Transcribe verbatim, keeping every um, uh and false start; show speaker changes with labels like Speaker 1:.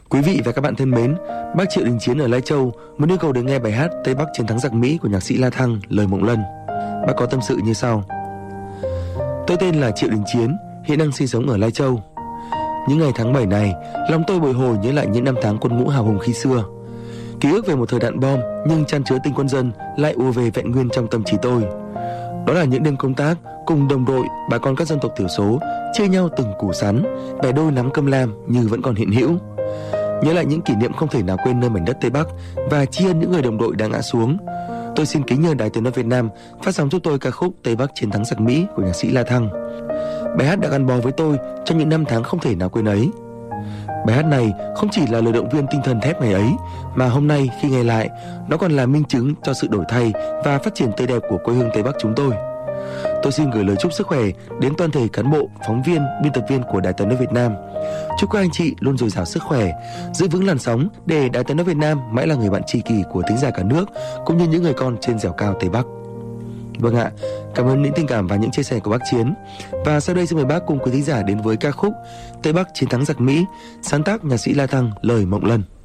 Speaker 1: Quý vị và các bạn thân mến, bác Triệu Đình Chiến ở Lai Châu muốn yêu cầu được nghe bài hát Tây Bắc Chiến thắng giặc Mỹ của nhạc sĩ La Thăng, lời Mộng Lân. Bác có tâm sự như sau: Tôi tên là Triệu Đình Chiến, hiện đang sinh sống ở Lai Châu. Những ngày tháng bảy này, lòng tôi bồi hồi nhớ lại những năm tháng quân ngũ hào hùng khi xưa. Ký ức về một thời đạn bom nhưng chan chứa tình quân dân lại ùa về vẹn nguyên trong tâm trí tôi. Đó là những đêm công tác cùng đồng đội, bà con các dân tộc thiểu số chia nhau từng củ sắn, bẻ đôi nắm cơm lam như vẫn còn hiện hữu. Nhớ lại những kỷ niệm không thể nào quên nơi mảnh đất Tây Bắc và tri ân những người đồng đội đã ngã xuống. Tôi xin kính nhờ Đài Tiếng nói Việt Nam phát sóng giúp tôi ca khúc Tây Bắc Chiến thắng giặc Mỹ của nhạc sĩ La Thăng. Bài hát đã gắn bó với tôi trong những năm tháng không thể nào quên ấy. Bài hát này không chỉ là lời động viên tinh thần thép ngày ấy, mà hôm nay khi nghe lại, nó còn là minh chứng cho sự đổi thay và phát triển tươi đẹp của quê hương Tây Bắc chúng tôi. Tôi xin gửi lời chúc sức khỏe đến toàn thể cán bộ, phóng viên, biên tập viên của Đài Tiếng nói Việt Nam. Chúc các anh chị luôn dồi dào sức khỏe, giữ vững làn sóng để Đài Tiếng nói Việt Nam mãi là người bạn tri kỷ của thính giả cả nước, cũng như những người con trên dẻo cao Tây Bắc. Vâng ạ, cảm ơn những tình cảm và những chia sẻ của bác Chiến. Và sau đây xin mời bác cùng quý thính giả đến với ca khúc Tây Bắc Chiến thắng giặc Mỹ, sáng tác nhạc sĩ La Thăng, lời Mộng Lân.